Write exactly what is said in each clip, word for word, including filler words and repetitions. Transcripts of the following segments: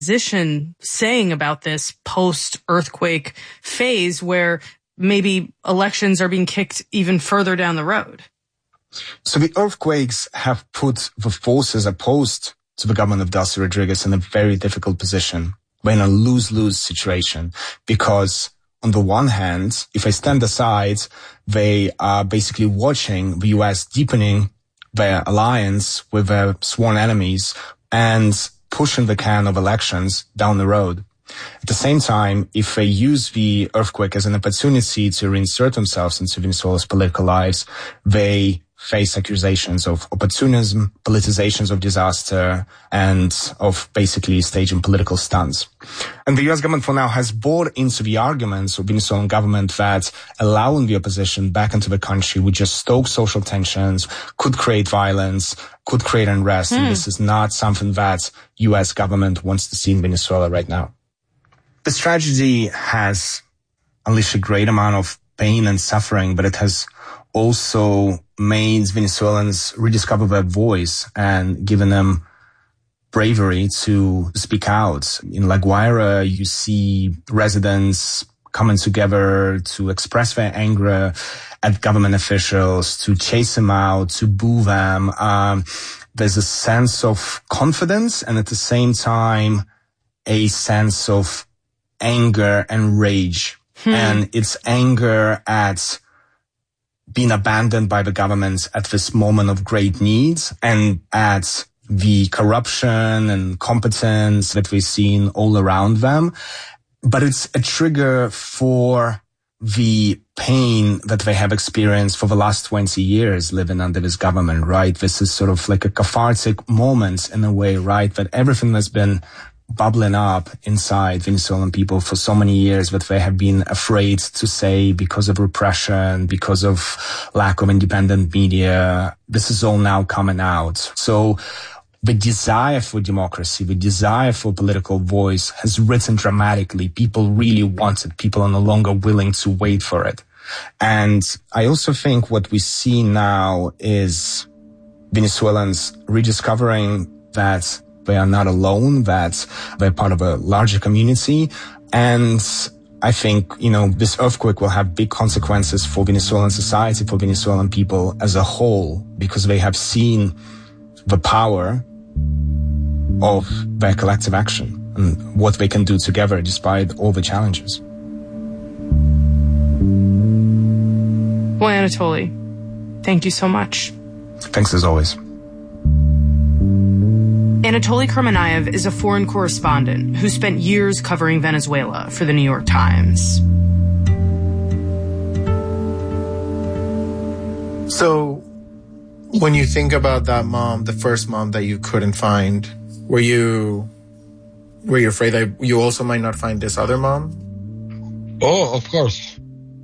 position saying about this post-earthquake phase where maybe elections are being kicked even further down the road? So the earthquakes have put the forces opposed to the government of Delcy Rodriguez in a very difficult position. We're in a lose-lose situation because on the one hand, if I stand aside, they are basically watching the U S deepening their alliance with their sworn enemies and pushing the can of elections down the road. At the same time, if they use the earthquake as an opportunity to reinsert themselves into Venezuela's political lives, they face accusations of opportunism, politizations of disaster, and of basically staging political stunts. And the U S government for now has bought into the arguments of Venezuelan government that allowing the opposition back into the country would just stoke social tensions, could create violence, could create unrest. Mm. And this is not something that U S government wants to see in Venezuela right now. This tragedy has unleashed a great amount of pain and suffering, but it has also made Venezuelans rediscover their voice and given them bravery to speak out. In La Guaira, you see residents coming together to express their anger at government officials, to chase them out, to boo them. Um, there's a sense of confidence and at the same time, a sense of anger and rage. Hmm. And it's anger at being abandoned by the government at this moment of great need and at the corruption and competence that we've seen all around them. But it's a trigger for the pain that they have experienced for the last twenty years living under this government, right? This is sort of like a cathartic moment in a way, right? That everything that's been bubbling up inside Venezuelan people for so many years that they have been afraid to say because of repression, because of lack of independent media. This is all now coming out. So the desire for democracy, the desire for political voice has risen dramatically. People really want it. People are no longer willing to wait for it. And I also think what we see now is Venezuelans rediscovering that they are not alone, that they're part of a larger community. And I think, you know, this earthquake will have big consequences for Venezuelan society, for Venezuelan people as a whole, because they have seen the power of their collective action and what they can do together despite all the challenges. Well, Anatoly, thank you so much. Thanks as always. Anatoly Kurmanayev is a foreign correspondent who spent years covering Venezuela for the New York Times. So, when you think about that mom, the first mom that you couldn't find, were you were you afraid that you also might not find this other mom? Oh, of course.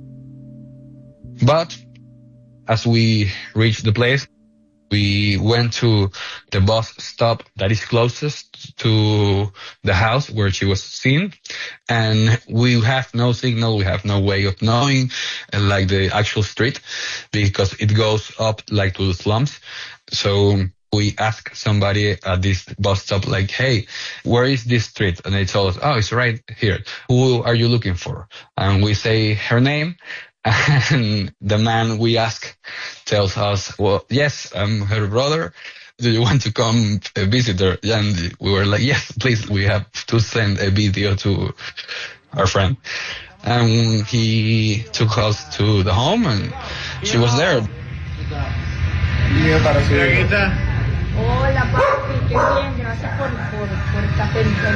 But as we reached the place, we went to the bus stop that is closest to the house where she was seen, and we have no signal, we have no way of knowing uh, like the actual street because it goes up like to the slums. So we asked somebody at this bus stop like, hey, where is this street? And they told us, oh, it's right here. Who are you looking for? And we say her name. And the man we ask tells us, well, yes, I'm her brother. Do you want to come visit her? And we were like, yes, please. We have to send a video to our friend. And he took us to the home and she was there. Hola, papi, qué bien, gracias por, por, por esta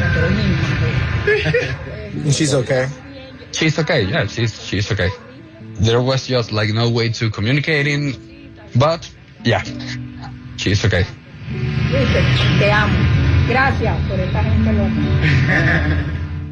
película. She's okay? She's okay, yeah, she's, she's okay. There was just like no way to communicating, but yeah, she's okay. Te amo. Gracias por esta gente loca.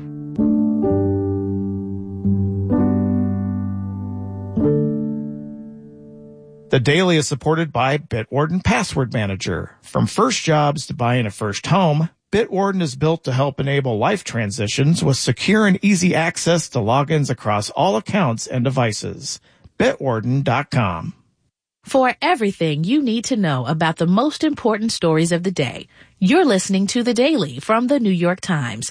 The Daily is supported by Bitwarden Password Manager. From first jobs to buying a first home, Bitwarden is built to help enable life transitions with secure and easy access to logins across all accounts and devices. Bitwarden dot com. For everything you need to know about the most important stories of the day, you're listening to The Daily from The New York Times.